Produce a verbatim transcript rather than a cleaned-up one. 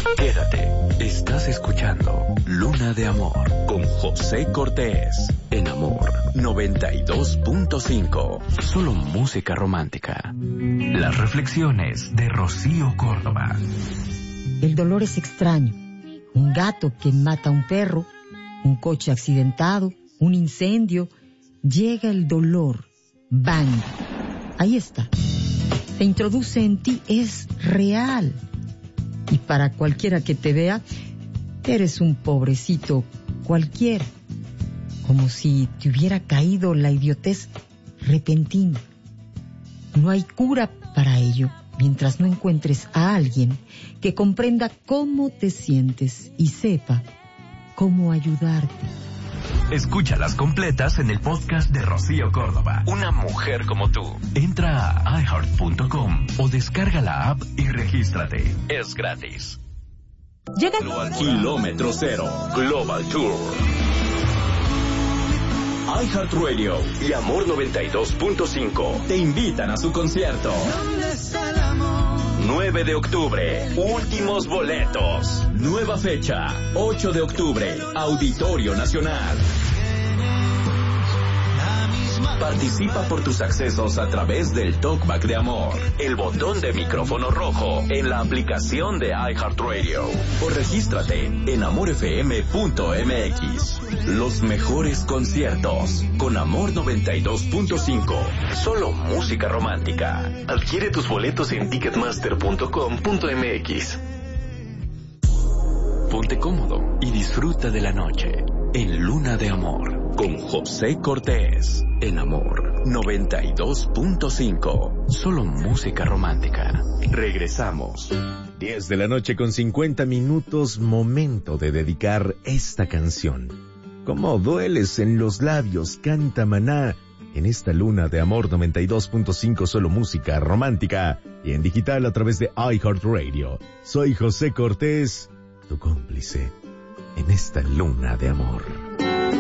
Quédate, estás escuchando Luna de Amor con José Cortés en Amor noventa y dos punto cinco. Solo música romántica. Las reflexiones de Rocío Córdoba. El dolor es extraño. Un gato que mata a un perro, un coche accidentado, un incendio. Llega el dolor. ¡Bang! Ahí está. Se introduce en ti, es real. Y para cualquiera que te vea, eres un pobrecito cualquiera. Como si te hubiera caído la idiotez repentina. No hay cura para ello mientras no encuentres a alguien que comprenda cómo te sientes y sepa cómo ayudarte. Escúchalas completas en el podcast de Rocío Córdoba. Una mujer como tú. Entra a i heart punto com o descarga la app y regístrate. Es gratis. Llega Kilómetro Cero Global Tour. iHeartRadio y Amor noventa y dos punto cinco te invitan a su concierto. nueve de octubre, últimos boletos. Nueva fecha, ocho de octubre, Auditorio Nacional. Participa por tus accesos a través del Talkback de Amor, el botón de micrófono rojo en la aplicación de iHeartRadio, o regístrate en amor f m punto m x. Los mejores conciertos con Amor noventa y dos punto cinco. Solo música romántica. Adquiere tus boletos en ticketmaster punto com punto m x. Ponte cómodo y disfruta de la noche en Luna de Amor con José Cortés en Amor noventa y dos punto cinco. Solo música romántica. Regresamos. diez de la noche con cincuenta minutos, momento de dedicar esta canción. Cómo dueles en los labios, canta Maná, en esta Luna de Amor noventa y dos punto cinco, solo música romántica, y en digital a través de iHeartRadio. Soy José Cortés, tu cómplice en esta Luna de Amor.